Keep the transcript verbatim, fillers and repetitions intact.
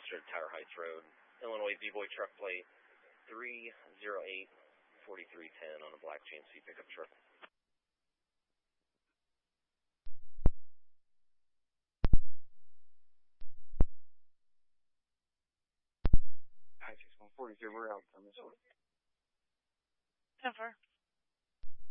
closer to Tower Heights Road. Illinois V-Boy truck plate three zero eight four three one zero on a black G M C pickup truck. Hi, six one forty-three, we're out on this one. ten four.